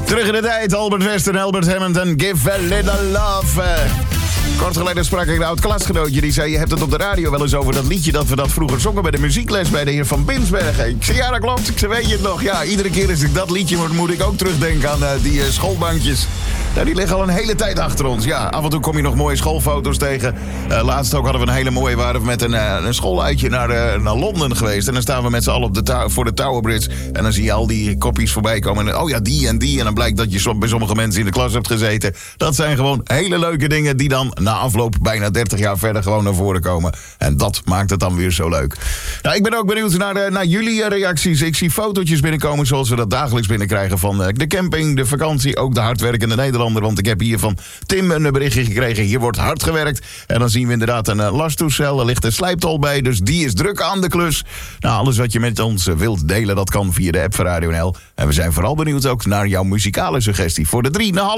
Terug in de tijd, Albert West en Albert Hammond en Give a Little Love. Kort geleden sprak ik een oud klasgenootje. Die zei, je hebt het op de radio wel eens over dat liedje dat we dat vroeger zongen bij de muziekles bij de heer Van Binsbergen. Ik zei, ja dat klopt. Ik zei, weet je het nog? Ja, iedere keer als ik dat liedje hoor, moet ik ook terugdenken aan die schoolbankjes. Nou, die liggen al een hele tijd achter ons. Ja, af en toe kom je nog mooie schoolfoto's tegen. Laatst ook hadden we een hele mooie, waren we met een schooluitje naar Londen geweest. En dan staan we met z'n allen voor de Tower Bridge. En dan zie je al die kopjes voorbij komen. En oh ja, die en die. En dan blijkt dat je bij sommige mensen in de klas hebt gezeten. Dat zijn gewoon hele leuke dingen die dan na afloop bijna 30 jaar verder gewoon naar voren komen. En dat maakt het dan weer zo leuk. Nou, ik ben ook benieuwd naar jullie reacties. Ik zie fotootjes binnenkomen zoals we dat dagelijks binnenkrijgen van de camping, de vakantie, ook de hardwerkende Nederlander. Want ik heb hier van Tim een berichtje gekregen. Hier wordt hard gewerkt. En dan zien we inderdaad een lastoestel. Er ligt een slijptol bij, dus die is druk aan de klus. Nou, alles wat je met ons wilt delen, dat kan via de app van Radio NL. En we zijn vooral benieuwd ook naar jouw muzikale suggestie voor de 3 na half.